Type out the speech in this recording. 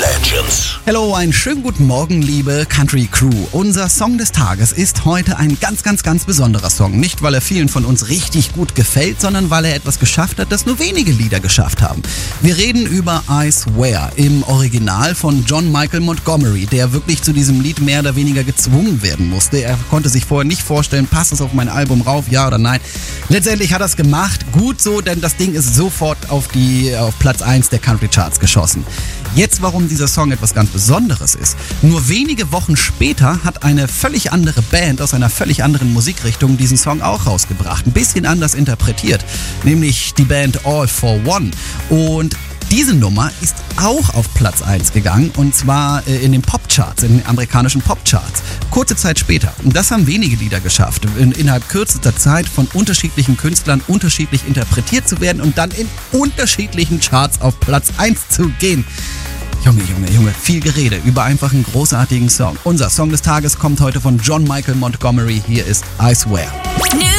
Legends. Hallo, einen schönen guten Morgen, liebe Country Crew. Unser Song des Tages ist heute ein ganz besonderer Song. Nicht, weil er vielen von uns richtig gut gefällt, sondern weil er etwas geschafft hat, das nur wenige Lieder geschafft haben. Wir reden über I Swear im Original von John Michael Montgomery, der wirklich zu diesem Lied mehr oder weniger gezwungen werden musste. Er konnte sich vorher nicht vorstellen, passt es auf mein Album rauf, ja oder nein. Letztendlich hat er es gemacht. Gut so, denn das Ding ist sofort auf Platz 1 der Country Charts geschossen. Jetzt, warum dieser Song etwas ganz Besonderes ist. Nur wenige Wochen später hat eine völlig andere Band aus einer völlig anderen Musikrichtung diesen Song auch rausgebracht. Ein bisschen anders interpretiert. Nämlich die Band All for One. Und diese Nummer ist auch auf Platz 1 gegangen, und zwar in den Popcharts, in den amerikanischen Popcharts. Kurze Zeit später. Und das haben wenige Lieder geschafft, innerhalb kürzester Zeit von unterschiedlichen Künstlern unterschiedlich interpretiert zu werden und dann in unterschiedlichen Charts auf Platz 1 zu gehen. Junge, viel Gerede über einfach einen großartigen Song. Unser Song des Tages kommt heute von John Michael Montgomery. Hier ist I Swear.